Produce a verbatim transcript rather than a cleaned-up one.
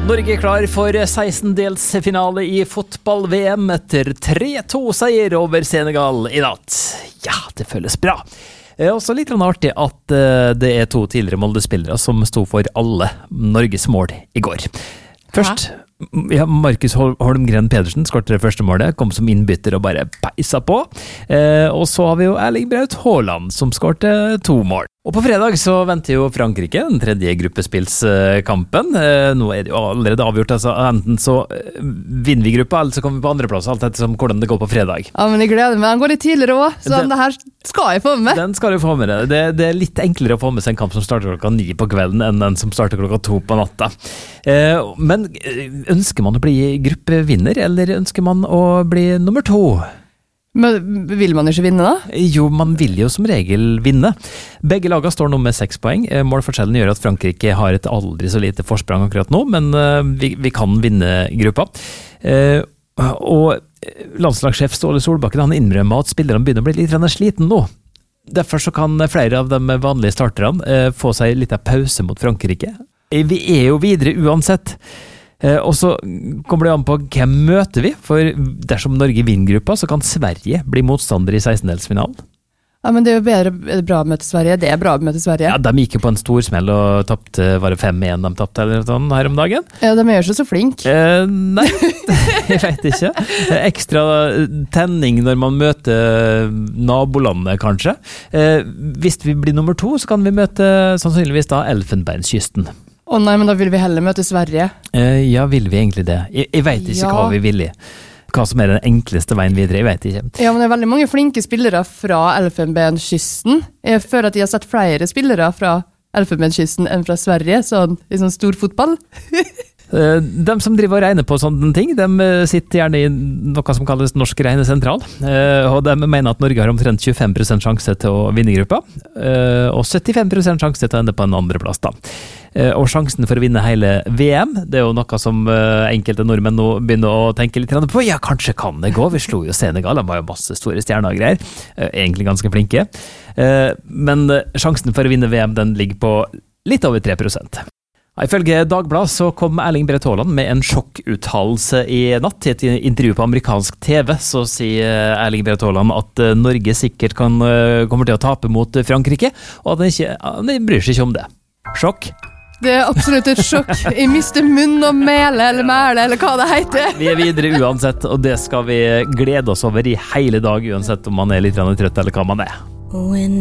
Norge er klar for sekstendelsfinale i fotball-V M etter tre to seier over Senegal i natt. Ja, det føles bra. Det er også litt artig at det er to tidligere Molde-spillere som sto for alle Norges mål i går. Først, ja, Markus Holmgren Pedersen skårte det første målet, kom som innbytter og bare peisa på. Eh, og så har vi jo Erling Braut Haaland som skårte to mål. Og på fredag så venter jo Frankrike den tredje gruppespillskampen. Eh, nå er det jo allerede avgjort, altså enten så vinner vi gruppa, eller så kommer vi på andreplass, alt etter som hvordan det går på fredag. Ja, men jeg gleder meg. Den går litt tidligere også, så den, det her skal jeg få med. Den skal du få med deg. Det, det er litt enklere å få med seg en kamp som starter klokka ni på kvelden, enn den som starter klokka to på natta. Eh, men ønsker man å bli gruppevinner, eller ønsker man å bli nummer to? Men vil man ikke vinne da? Jo, man vil jo som regel vinne. Begge lagene står nå med seks poeng. Målforskjellen gjør at Frankrike har et aldri så lite forsprang akkurat nå, men vi, vi kan vinne gruppa. Eh, og landslagssjef Ståle Solbakken, han innrømmer at spillerne begynner å bli litt sliten nå. Derfor så kan flere av de vanlige starterne eh, få seg litt av pause mot Frankrike. Vi er jo videre uansett. Eh, og så kommer det an på hvem møter vi, for dersom Norge vinner gruppa, så kan Sverige bli motstander i sekstendelsfinalen. Ja, men det er jo bedre, er det bra å møte Sverige. Det er bra å møte Sverige. Ja, de gikk jo på en stor smell og tappte, var det fem én de tappte eller sånn her om dagen? Ja, de er jo ikke så flink. Eh, nei, jeg vet ikke. Ekstra tenning når man møter nabolandet, kanskje. Eh, hvis vi blir nummer to, så kan vi møte sannsynligvis da Elfenbenskysten. Å oh, nei, men da vil vi heller møte Sverige. Uh, ja, vil vi egentlig det? Jeg, jeg vet ikke ja. hva vi vil i. Hva som er den enkleste veien videre, jeg vet ikke. Ja, men det er veldig mange flinke spillere fra Elfenbenskysten. Jeg føler at jeg har sett flere spillere fra Elfenbenskysten enn fra Sverige, sånn i sånn stor fotball. De som driver og regner på sånne ting, de sitter gjerne i noe som kalles Norsk Regnesentral, og de mener at Norge har omtrent tjuefem prosent sjanse til å vinne gruppa, og syttifem prosent sjanse til å ende på en andre plass da. Og sjansen for å vinne hele V M, det er jo noe som enkelte nordmenn nå begynner å tenke litt på. Ja, kanskje kan det gå. Vi slo jo Senegal, de var jo masse store stjerner og greier. Egentlig ganske flinke. Men sjansen for å vinne V M, den ligger på litt over tre prosent. Ifølge Dagbladet så kom Erling Braut Haaland med en sjokkuttalelse i natt. I et intervju på amerikansk T V så sier Erling Braut Haaland at Norge sikkert kan, kommer til å tape mot Frankrike, og at han, ikke, han bryr seg ikke om det. Sjokk? Det er absolutt et sjokk. Jeg mister munn og mele eller mæle, eller hva det heter. Vi er videre uansett, og det skal vi glede oss over i hele dag, uansett om man er litt trøtt eller hva man er.